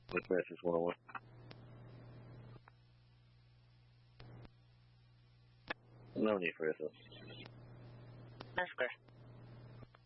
With Message 101. No need for this. That's clear.